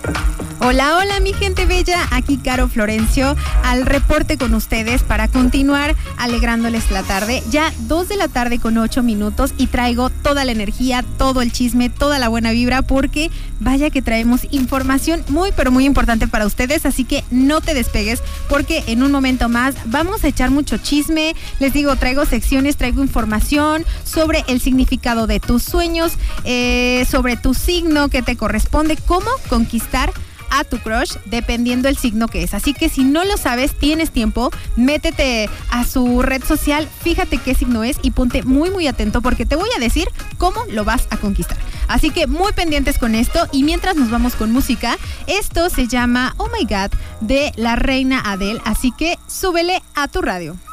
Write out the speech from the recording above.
Hola, hola mi gente bella, aquí Caro Florencio al reporte con ustedes para continuar alegrándoles la tarde. Ya 2:08 y traigo toda la energía, todo el chisme, toda la buena vibra porque vaya que traemos información muy pero muy importante para ustedes, así que no te despegues porque en un momento más vamos a echar mucho chisme. Les digo, traigo secciones, traigo información sobre el significado de tus sueños, sobre tu signo que te corresponde, cómo conquistar a tu crush dependiendo el signo que es. Así que si no lo sabes, tienes tiempo, métete a su red social, fíjate qué signo es y ponte muy muy atento porque te voy a decir cómo lo vas a conquistar. Así que muy pendientes con esto y mientras nos vamos con música, esto se llama Oh My God de la reina Adele, así que súbele a tu radio.